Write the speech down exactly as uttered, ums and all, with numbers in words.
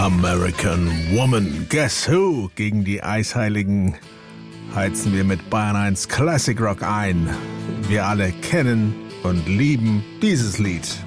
American Woman. Guess Who? Gegen die Eisheiligen heizen wir mit Bayern eins Classic Rock ein. Wir alle kennen und lieben dieses Lied.